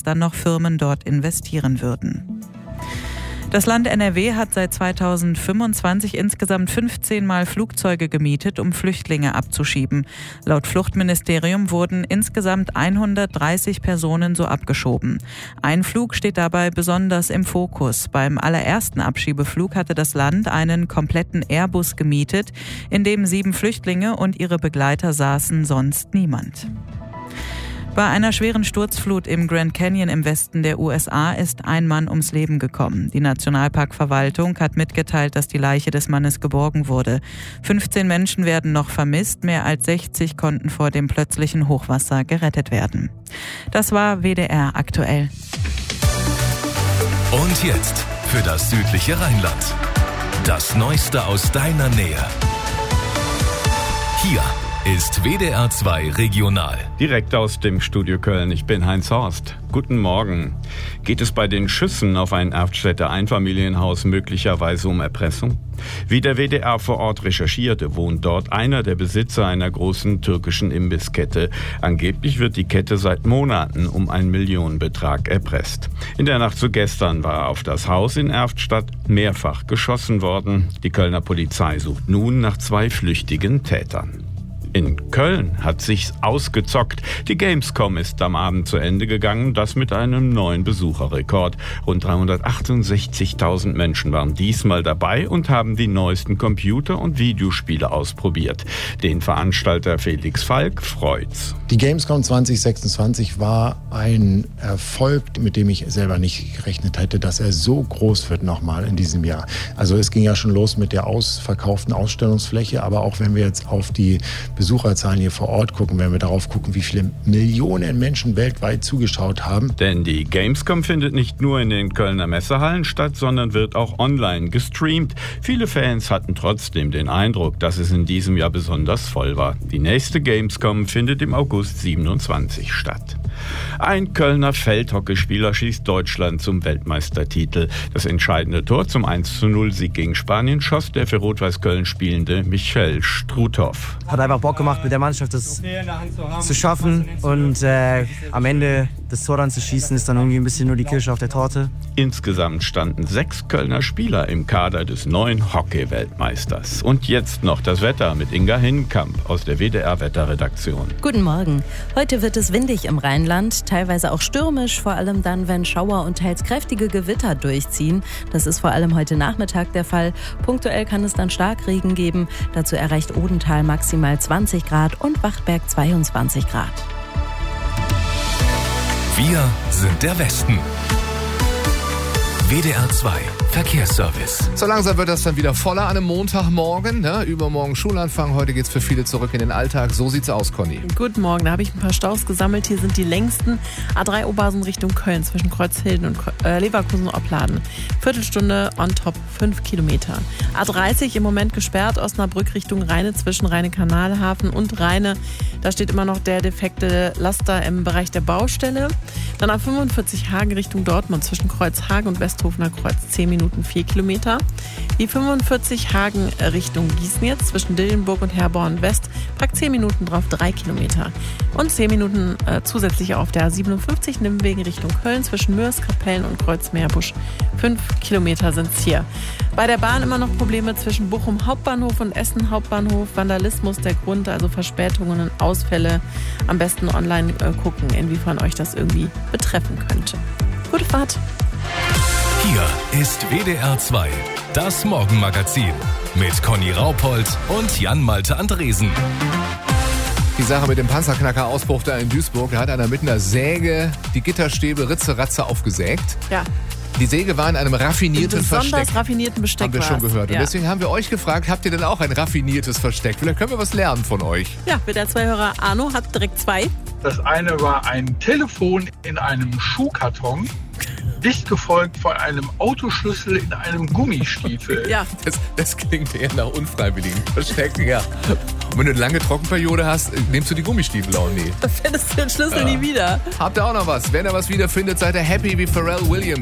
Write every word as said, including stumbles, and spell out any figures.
dass dann noch Firmen dort investieren würden. Das Land N R W hat seit zweitausendfünfundzwanzig insgesamt fünfzehn Mal Flugzeuge gemietet, um Flüchtlinge abzuschieben. Laut Fluchtministerium wurden insgesamt hundertdreißig Personen so abgeschoben. Ein Flug steht dabei besonders im Fokus. Beim allerersten Abschiebeflug hatte das Land einen kompletten Airbus gemietet, in dem sieben Flüchtlinge und ihre Begleiter saßen, sonst niemand. Bei einer schweren Sturzflut im Grand Canyon im Westen der U S A ist ein Mann ums Leben gekommen. Die Nationalparkverwaltung hat mitgeteilt, dass die Leiche des Mannes geborgen wurde. fünfzehn Menschen werden noch vermisst, mehr als sechzig konnten vor dem plötzlichen Hochwasser gerettet werden. Das war W D R aktuell. Und jetzt für das südliche Rheinland. Das Neueste aus deiner Nähe. Hier ist W D R zwei Regional. Direkt aus dem Studio Köln, ich bin Heinz Horst. Guten Morgen. Geht es bei den Schüssen auf ein Erftstädter Einfamilienhaus möglicherweise um Erpressung? Wie der W D R vor Ort recherchierte, wohnt dort einer der Besitzer einer großen türkischen Imbisskette. Angeblich wird die Kette seit Monaten um einen Millionenbetrag erpresst. In der Nacht zu gestern war auf das Haus in Erftstadt mehrfach geschossen worden. Die Kölner Polizei sucht nun nach zwei flüchtigen Tätern. In Köln hat sich's ausgezockt. Die Gamescom ist am Abend zu Ende gegangen, das mit einem neuen Besucherrekord. Rund dreihundertachtundsechzigtausend Menschen waren diesmal dabei und haben die neuesten Computer- und Videospiele ausprobiert. Den Veranstalter Felix Falk freut's. Die Gamescom zwanzig sechsundzwanzig war ein Erfolg, mit dem ich selber nicht gerechnet hätte, dass er so groß wird nochmal in diesem Jahr. Also es ging ja schon los mit der ausverkauften Ausstellungsfläche, aber auch wenn wir jetzt auf die Besucherzahlen hier vor Ort gucken, wenn wir darauf gucken, wie viele Millionen Menschen weltweit zugeschaut haben. Denn die Gamescom findet nicht nur in den Kölner Messehallen statt, sondern wird auch online gestreamt. Viele Fans hatten trotzdem den Eindruck, dass es in diesem Jahr besonders voll war. Die nächste Gamescom findet im August siebenundzwanzig statt. Ein Kölner Feldhockeyspieler schießt Deutschland zum Weltmeistertitel. Das entscheidende Tor zum eins zu null Sieg gegen Spanien schoss der für Rot-Weiß Köln spielende Michael Struthoff. Hat einfach Bock gemacht, mit der Mannschaft das zu schaffen und äh, am Ende das Tor dann zu schießen, ist dann irgendwie ein bisschen nur die Kirsche auf der Torte. Insgesamt standen sechs Kölner Spieler im Kader des neuen Hockey-Weltmeisters. Und jetzt noch das Wetter mit Inga Hinkamp aus der W D R-Wetterredaktion. Guten Morgen. Heute wird es windig im Rheinland, teilweise auch stürmisch, vor allem dann, wenn Schauer und teils kräftige Gewitter durchziehen. Das ist vor allem heute Nachmittag der Fall. Punktuell kann es dann Starkregen geben. Dazu erreicht Odenthal maximal zwanzig Grad und Wachtberg zweiundzwanzig Grad. Wir sind der Westen. W D R zwei Verkehrsservice. So langsam wird das dann wieder voller an einem Montagmorgen. Ne? Übermorgen Schulanfang. Heute geht's für viele zurück in den Alltag. So sieht's aus, Conny. Guten Morgen. Da habe ich ein paar Staus gesammelt. Hier sind die längsten. A drei Oberhausen Richtung Köln zwischen Kreuzhilden und äh, Leverkusen und Opladen. Viertelstunde on top, fünf Kilometer. A dreißig im Moment gesperrt. Osnabrück Richtung Rheine zwischen Rheine-Kanalhafen und Rheine. Da steht immer noch der defekte Laster im Bereich der Baustelle. Dann A fünfundvierzig Hagen Richtung Dortmund zwischen Kreuzhagen und Westhofener Kreuz zehn Minuten, vier Kilometer. Die fünfundvierzig Hagen Richtung Gießen jetzt zwischen Dillenburg und Herborn West. Packt zehn Minuten drauf, drei Kilometer. Und zehn Minuten äh, zusätzlich auf der A siebenundfünfzig Nimwegen Richtung Köln zwischen Mörs, Kapellen und Kreuzmeerbusch. fünf Kilometer sind es hier. Bei der Bahn immer noch Probleme zwischen Bochum Hauptbahnhof und Essen Hauptbahnhof. Vandalismus der Grund, also Verspätungen und Ausfälle. Am besten online äh, gucken, inwiefern euch das irgendwie betreffen könnte. Gute Fahrt! Hier ist W D R zwei, das Morgenmagazin mit Conny Raupold und Jan-Malte Andresen. Die Sache mit dem Panzerknacker-Ausbruch da in Duisburg, da hat einer mit einer Säge die Gitterstäbe ritze-ratze aufgesägt. Ja. Die Säge war in einem raffinierten besonders Versteck. raffinierten Besteck. Haben wir schon gehört. Ja. Und deswegen haben wir euch gefragt, habt ihr denn auch ein raffiniertes Versteck? Vielleicht können wir was lernen von euch. Ja, W D R zwei Hörer Arno hat direkt zwei. Das eine war ein Telefon in einem Schuhkarton, dicht gefolgt von einem Autoschlüssel in einem Gummistiefel. Ja. Das, das klingt eher nach unfreiwilligen Verstecken, ja. Und wenn du eine lange Trockenperiode hast, nimmst du die Gummistiefel auch nie. Da findest du den Schlüssel Ja. nie wieder. Habt ihr auch noch was? Wenn ihr was wiederfindet, seid ihr happy wie Pharrell Williams.